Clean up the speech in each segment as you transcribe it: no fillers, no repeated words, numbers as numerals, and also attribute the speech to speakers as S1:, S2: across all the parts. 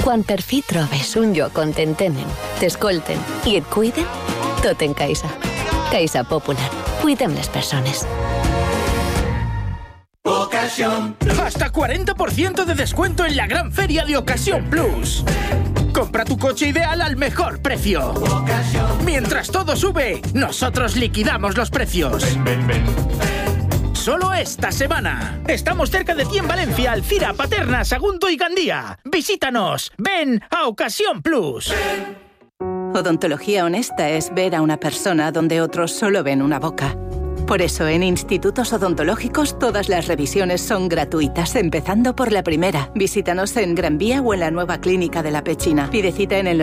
S1: Quan per fi trobes un lloc on t'entenen, t'escolten i et cuiden, tot en Caixa. Caixa Popular. Cuidem les persones.
S2: Ocasión. Hasta 40% de descuento en la gran feria de Ocasión Plus. Compra tu coche ideal al mejor precio. Mientras todo sube, nosotros liquidamos los precios. Solo esta semana. Estamos cerca de ti en Valencia, Alcira, Paterna, Sagunto y Gandía. Visítanos. Ven a Ocasión Plus.
S3: Odontología honesta es ver a una persona donde otros solo ven una boca. Por eso en Institutos Odontológicos todas las revisiones son gratuitas, empezando por la primera. Visítanos en Gran Vía o en la nueva clínica de La Pechina. Pide cita en el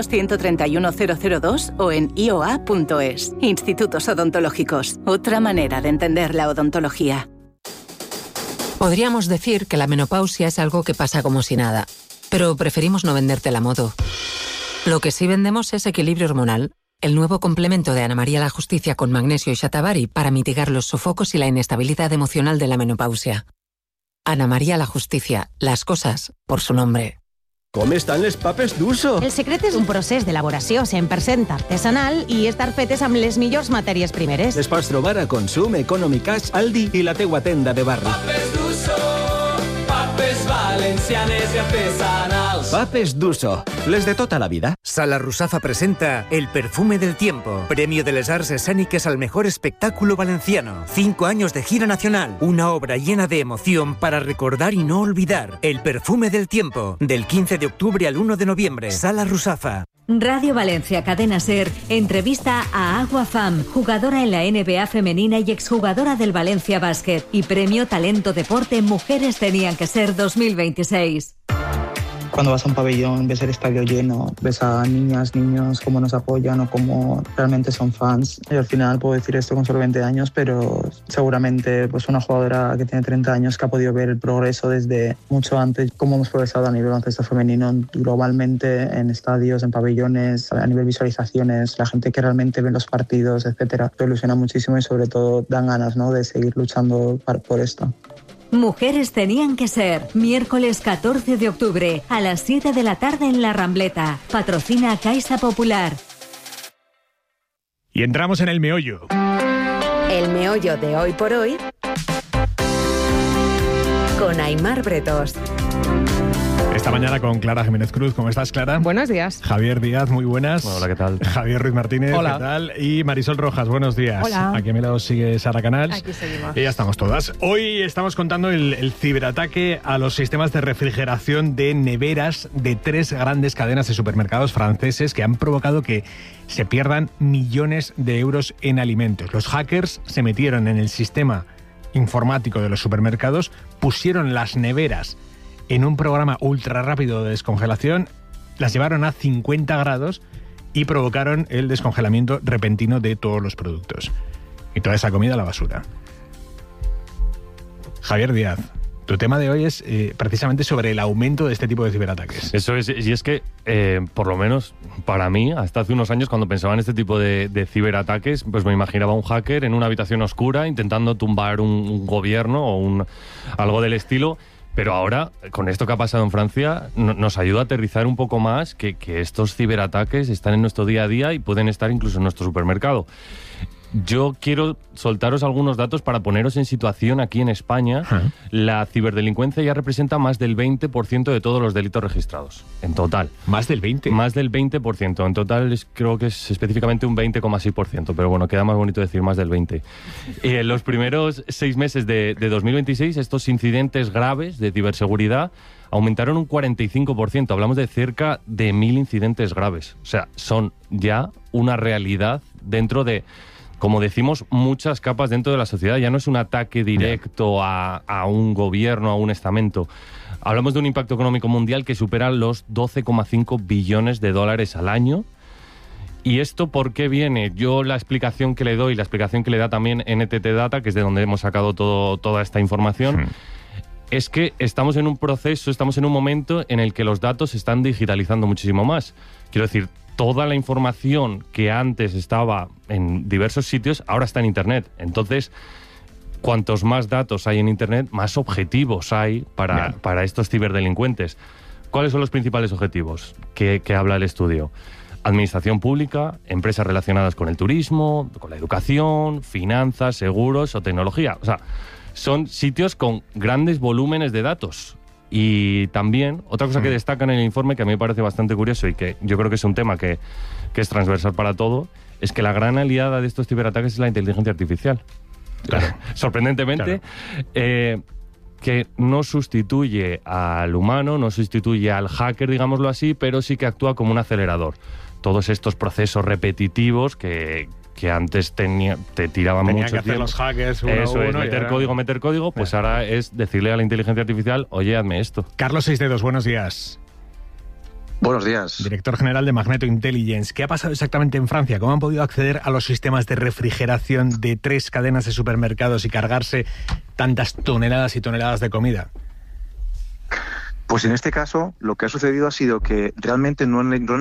S3: 900-131-002 o en ioa.es. Institutos Odontológicos. Otra manera de entender la odontología.
S4: Podríamos decir que la menopausia es algo que pasa como si nada, pero preferimos no venderte la moto. Lo que sí vendemos es equilibrio hormonal. El nuevo complemento de Ana María La Justicia con magnesio y shatavari para mitigar los sofocos y la inestabilidad emocional de la menopausia. Ana María La Justicia, las cosas por su nombre.
S5: Com estan les papes d'Uso?
S6: El secret és un procés d'elaboració 100% artesanal i estar fetes amb les millors matèries primeres.
S5: Les pots trobar a Consum, Economy Cash, Aldi i la teua tenda de barri.
S7: Papes d'Uso, papes valencianes i artesanals.
S5: Papes d'Uso, les de tota la vida.
S8: Sala Rusafa presenta El perfume del tiempo, premio de les arts escéniques al mejor espectáculo valenciano. 5 años de gira nacional, una obra llena de emoción para recordar y no olvidar. El perfume del tiempo, del 15 de octubre al 1 de noviembre. Sala Rusafa.
S9: Radio Valencia Cadena Ser entrevista a Agua Fam, jugadora en la NBA femenina y exjugadora del Valencia Basket, y premio Talento Deporte Mujeres Tenían que Ser 2026.
S10: Cuando vas a un pabellón, ves el estadio lleno, ves a niñas, niños, cómo nos apoyan o cómo realmente son fans. Y al final puedo decir esto con solo 20 años, pero seguramente pues una jugadora que tiene 30 años que ha podido ver el progreso desde mucho antes, cómo hemos progresado a nivel baloncesto femenino globalmente, en estadios, en pabellones, a nivel visualizaciones, la gente que realmente ve los partidos, etcétera. Te ilusiona muchísimo y sobre todo dan ganas, ¿no?, de seguir luchando por esto.
S9: Mujeres Tenían que Ser, miércoles 14 de octubre, a las 7 de la tarde en La Rambleta. Patrocina Caixa Popular.
S11: Y entramos en el meollo.
S1: El meollo de hoy por hoy con Aimar Bretos.
S11: Esta mañana con Clara Jiménez Cruz. ¿Cómo estás, Clara?
S12: Buenos días.
S11: Javier Díaz, muy buenas.
S13: Hola, ¿qué tal?
S11: Javier Ruiz Martínez,
S12: Hola.
S11: ¿qué tal? Y Marisol Rojas, buenos días.
S12: Hola.
S11: Aquí a mi lado sigue Sara Canals.
S12: Aquí seguimos.
S11: Y ya estamos todas. Hoy estamos contando el ciberataque a los sistemas de refrigeración de neveras de 3 grandes cadenas de supermercados franceses que han provocado que se pierdan millones de euros en alimentos. Los hackers se metieron en el sistema informático de los supermercados, pusieron las neveras en un programa ultra rápido de descongelación, las llevaron a 50 grados y provocaron el descongelamiento repentino de todos los productos. Y toda esa comida a la basura. Javier Díaz, tu tema de hoy es precisamente sobre el aumento de este tipo de ciberataques.
S13: Eso es, y es que, por lo menos para mí, hasta hace unos años, cuando pensaba en este tipo de ciberataques, pues me imaginaba un hacker en una habitación oscura intentando tumbar un gobierno o algo del estilo. Pero ahora, con esto que ha pasado en Francia, nos ayuda a aterrizar un poco más que estos ciberataques están en nuestro día a día y pueden estar incluso en nuestro supermercado. Yo quiero soltaros algunos datos para poneros en situación aquí en España. La ciberdelincuencia ya representa más del 20% de todos los delitos registrados, en total.
S11: ¿Más del 20%?
S13: Más del 20%. En total creo que es específicamente un 20,6%, pero bueno, queda más bonito decir más del 20%. En los primeros 6 meses de 2026, estos incidentes graves de ciberseguridad aumentaron un 45%. Hablamos de cerca de 1.000 incidentes graves. O sea, son ya una realidad dentro de, como decimos, muchas capas dentro de la sociedad. Ya no es un ataque directo a un gobierno, a un estamento. Hablamos de un impacto económico mundial que supera los 12,5 billones de dólares al año. ¿Y esto por qué viene? Yo la explicación que le doy, la explicación que le da también NTT Data, que es de donde hemos sacado toda esta información, es que estamos en un proceso, estamos en un momento en el que los datos se están digitalizando muchísimo más. Quiero decir, toda la información que antes estaba en diversos sitios, ahora está en Internet. Entonces, cuantos más datos hay en Internet, más objetivos hay para estos ciberdelincuentes. ¿Cuáles son los principales objetivos que habla el estudio? Administración pública, empresas relacionadas con el turismo, con la educación, finanzas, seguros o tecnología. O sea, son sitios con grandes volúmenes de datos. Y también, otra cosa que destaca en el informe, que a mí me parece bastante curioso y que yo creo que es un tema que es transversal para todo, es que la gran aliada de estos ciberataques es la inteligencia artificial. Claro. Sorprendentemente, claro. Que no sustituye al humano, no sustituye al hacker, digámoslo así, pero sí que actúa como un acelerador. Todos estos procesos repetitivos que antes te tiraban mucho tiempo. Tenía que hacer
S11: los hackers uno
S13: Eso
S11: a
S13: es,
S11: uno,
S13: meter código, pues ahora es decirle a la inteligencia artificial, oye, hazme esto.
S11: Carlos Seisdedos, buenos días.
S12: Buenos días.
S11: Director general de Magneto Intelligence. ¿Qué ha pasado exactamente en Francia? ¿Cómo han podido acceder a los sistemas de refrigeración de 3 cadenas de supermercados y cargarse tantas toneladas y toneladas de comida?
S12: Pues en este caso, lo que ha sucedido ha sido que realmente no han